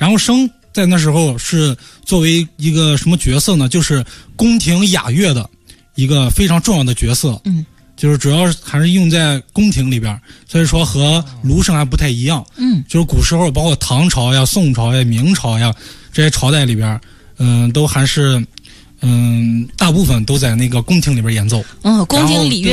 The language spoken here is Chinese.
然后笙在那时候是作为一个什么角色呢？就是宫廷雅乐的一个非常重要的角色。就是主要还是用在宫廷里边，所以说和芦笙还不太一样。就是古时候包括唐朝呀、宋朝呀、明朝呀这些朝代里边，都还是大部分都在那个宫廷里边演奏。 宫廷礼乐